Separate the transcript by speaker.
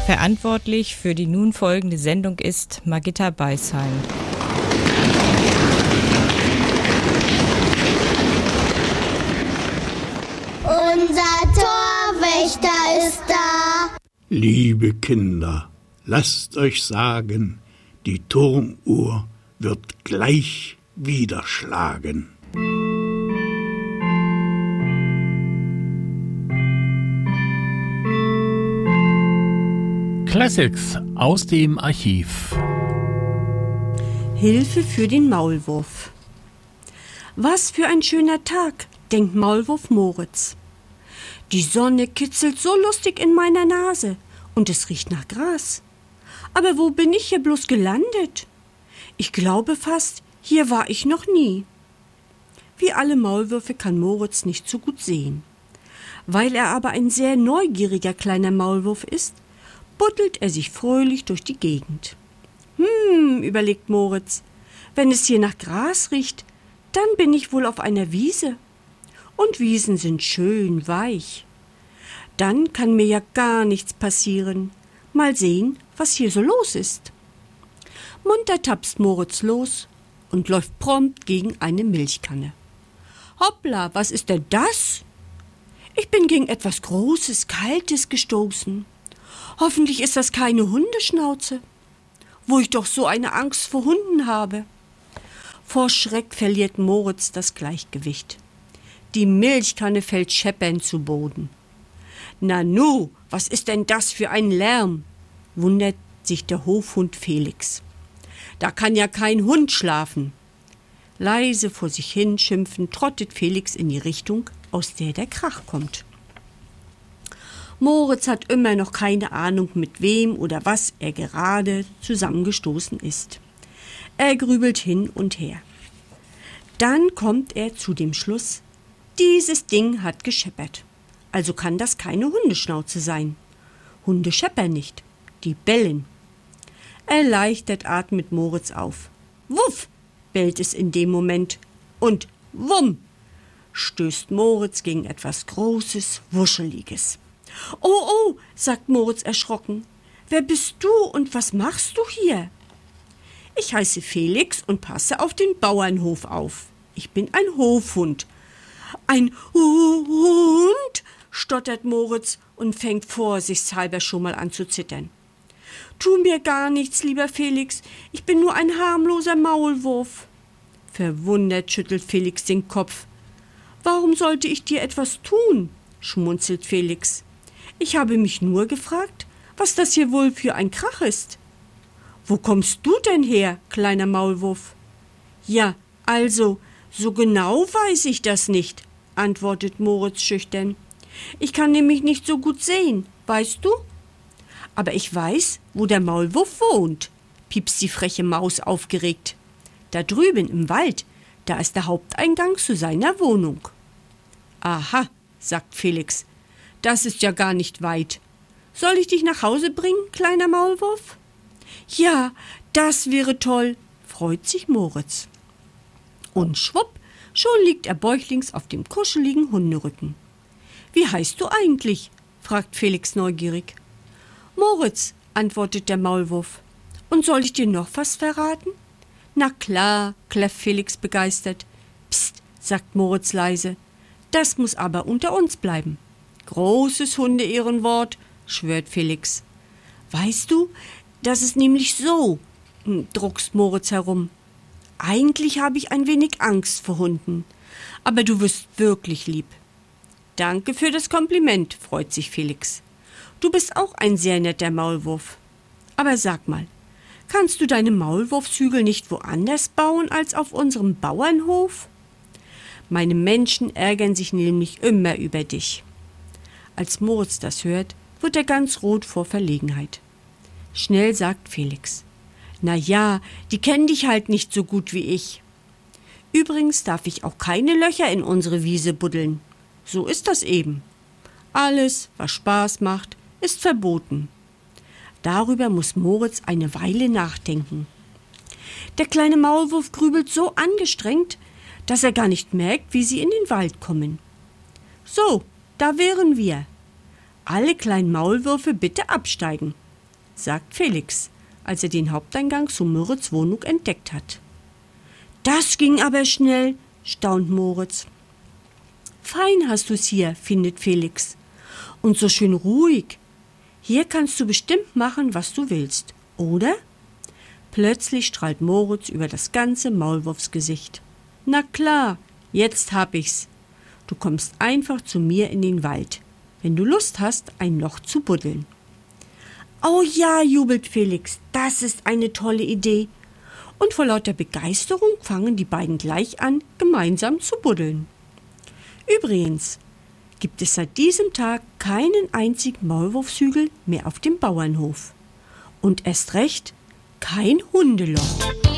Speaker 1: Verantwortlich für die nun folgende Sendung ist Margitta Beisheim.
Speaker 2: Unser Torwächter ist da.
Speaker 3: Liebe Kinder, lasst euch sagen, die Turmuhr wird gleich wieder schlagen.
Speaker 4: Classics aus dem Archiv.
Speaker 5: Hilfe für den Maulwurf. Was für ein schöner Tag, denkt Maulwurf Moritz. Die Sonne kitzelt so lustig in meiner Nase und es riecht nach Gras. Aber wo bin ich hier bloß gelandet? Ich glaube fast, hier war ich noch nie. Wie alle Maulwürfe kann Moritz nicht so gut sehen. Weil er aber ein sehr neugieriger kleiner Maulwurf ist, buddelt er sich fröhlich durch die Gegend. Überlegt Moritz, wenn es hier nach Gras riecht, dann bin ich wohl auf einer Wiese. Und Wiesen sind schön weich. Dann kann mir ja gar nichts passieren. Mal sehen, was hier so los ist. Munter tapst Moritz los und läuft prompt gegen eine Milchkanne. Hoppla, was ist denn das? Ich bin gegen etwas Großes, Kaltes gestoßen. Hoffentlich ist das keine Hundeschnauze, wo ich doch so eine Angst vor Hunden habe. Vor Schreck verliert Moritz das Gleichgewicht. Die Milchkanne fällt scheppernd zu Boden. Nanu, was ist denn das für ein Lärm? Wundert sich der Hofhund Felix. Da kann ja kein Hund schlafen. Leise vor sich hin schimpfend trottet Felix in die Richtung, aus der der Krach kommt. Moritz hat immer noch keine Ahnung, mit wem oder was er gerade zusammengestoßen ist. Er grübelt hin und her. Dann kommt er zu dem Schluss, dieses Ding hat gescheppert. Also kann das keine Hundeschnauze sein. Hunde scheppern nicht, die bellen. Erleichtert atmet Moritz auf. Wuff, bellt es in dem Moment. Und wumm, stößt Moritz gegen etwas Großes, Wuscheliges. Oh, sagt Moritz erschrocken. Wer bist du und was machst du hier? Ich heiße Felix und passe auf den Bauernhof auf. Ich bin ein Hofhund. Ein Hund? Stottert Moritz und fängt vorsichtshalber schon mal an zu zittern. Tu mir gar nichts, lieber Felix. Ich bin nur ein harmloser Maulwurf. Verwundert schüttelt Felix den Kopf. Warum sollte ich dir etwas tun? Schmunzelt Felix. Ich habe mich nur gefragt, was das hier wohl für ein Krach ist. Wo kommst du denn her, kleiner Maulwurf? Ja, also, so genau weiß ich das nicht, antwortet Moritz schüchtern. Ich kann nämlich nicht so gut sehen, weißt du? Aber ich weiß, wo der Maulwurf wohnt, piepst die freche Maus aufgeregt. Da drüben im Wald, da ist der Haupteingang zu seiner Wohnung. Aha, sagt Felix, das ist ja gar nicht weit. Soll ich dich nach Hause bringen, kleiner Maulwurf? Ja, das wäre toll, freut sich Moritz. Und schwupp, schon liegt er bäuchlings auf dem kuscheligen Hunderücken. Wie heißt du eigentlich? Fragt Felix neugierig. Moritz, antwortet der Maulwurf. Und soll ich dir noch was verraten? Na klar, kläfft Felix begeistert. Psst, sagt Moritz leise. Das muss aber unter uns bleiben. Großes Hunde-Ehrenwort, schwört Felix. Weißt du, das ist nämlich so, druckst Moritz herum. Eigentlich habe ich ein wenig Angst vor Hunden, aber du wirst wirklich lieb. Danke für das Kompliment, freut sich Felix. Du bist auch ein sehr netter Maulwurf. Aber sag mal, kannst du deine Maulwurfshügel nicht woanders bauen als auf unserem Bauernhof? Meine Menschen ärgern sich nämlich immer über dich. Als Moritz das hört, wird er ganz rot vor Verlegenheit. Schnell sagt Felix. Na ja, die kennen dich halt nicht so gut wie ich. Übrigens darf ich auch keine Löcher in unsere Wiese buddeln. So ist das eben. Alles, was Spaß macht, ist verboten. Darüber muss Moritz eine Weile nachdenken. Der kleine Maulwurf grübelt so angestrengt, dass er gar nicht merkt, wie sie in den Wald kommen. So, da wären wir. Alle kleinen Maulwürfe bitte absteigen. sagt Felix, als er den Haupteingang zu Moritz' Wohnung entdeckt hat. Das ging aber schnell, staunt Moritz. Fein hast du's hier, findet Felix. Und so schön ruhig. Hier kannst du bestimmt machen, was du willst, oder? Plötzlich strahlt Moritz über das ganze Maulwurfsgesicht. Na klar, jetzt hab ich's. Du kommst einfach zu mir in den Wald, wenn du Lust hast, ein Loch zu buddeln. Oh ja, jubelt Felix, das ist eine tolle Idee. Und vor lauter Begeisterung fangen die beiden gleich an, gemeinsam zu buddeln. Übrigens gibt es seit diesem Tag keinen einzigen Maulwurfshügel mehr auf dem Bauernhof. Und erst recht kein Hundeloch.